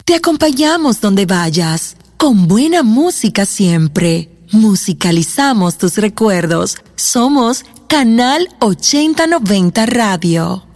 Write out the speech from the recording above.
Te acompañamos donde vayas, con buena música siempre. Musicalizamos tus recuerdos. Somos Canal 8090 Radio.